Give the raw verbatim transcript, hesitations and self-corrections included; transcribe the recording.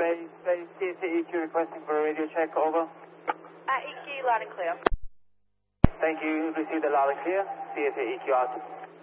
Bay, Bay, C S A E Q requesting for a radio check, over. Uh, E Q loud and clear. Thank you, received the loud and clear. C S A E Q out.